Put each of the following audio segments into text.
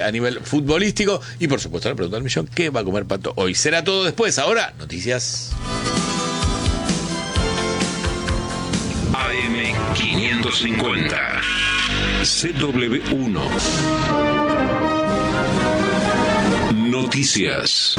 a nivel futbolístico. Y por supuesto la pregunta del millón, ¿qué va a comer Pato hoy? Será todo después. Ahora, noticias. AM550 CW1 Noticias.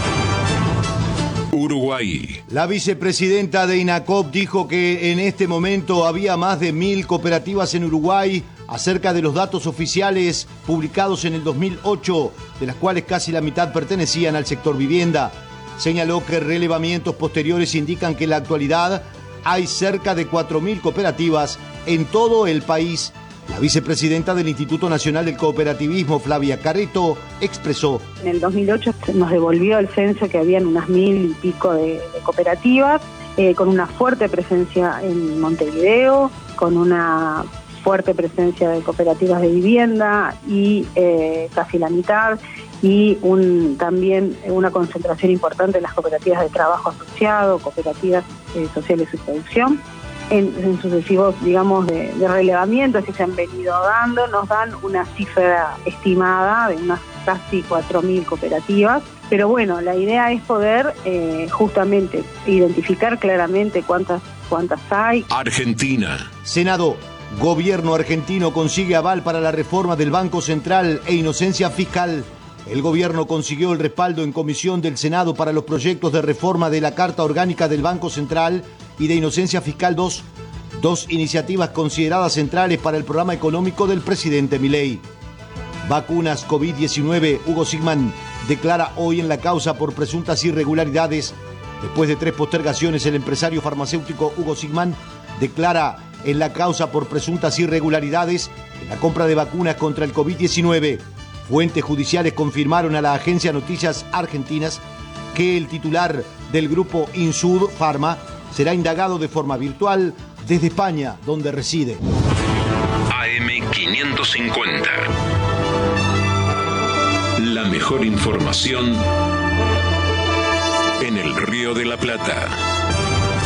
Uruguay. La vicepresidenta de INACOP dijo que en este momento había más de 1.000 cooperativas en Uruguay, acerca de los datos oficiales publicados en el 2008, de las cuales casi la mitad pertenecían al sector vivienda. Señaló que relevamientos posteriores indican que en la actualidad hay cerca de 4.000 cooperativas en todo el país. La vicepresidenta del Instituto Nacional del Cooperativismo, Flavia Carreto, expresó: en el 2008 nos devolvió el censo que habían unas 1.000 y pico de cooperativas, con una fuerte presencia en Montevideo, con una fuerte presencia de cooperativas de vivienda y casi la mitad, y también una concentración importante en las cooperativas de trabajo asociado, cooperativas sociales de producción. En sucesivos, digamos, de relevamientos que se han venido dando, nos dan una cifra estimada de unas casi 4.000 cooperativas. Pero bueno, la idea es poder justamente identificar claramente cuántas hay. Argentina. Senado. Gobierno argentino consigue aval para la reforma del Banco Central e inocencia fiscal. El gobierno consiguió el respaldo en comisión del Senado para los proyectos de reforma de la Carta Orgánica del Banco Central y de Inocencia Fiscal 2, dos iniciativas consideradas centrales para el programa económico del presidente Milei. Vacunas COVID-19. Hugo Sigman declara hoy en la causa por presuntas irregularidades. Después de 3 postergaciones, el empresario farmacéutico Hugo Sigman declara en la causa por presuntas irregularidades en la compra de vacunas contra el COVID-19. Fuentes judiciales confirmaron a la agencia Noticias Argentinas que el titular del grupo Insud Pharma será indagado de forma virtual desde España, donde reside. AM550. La mejor información en el Río de la Plata.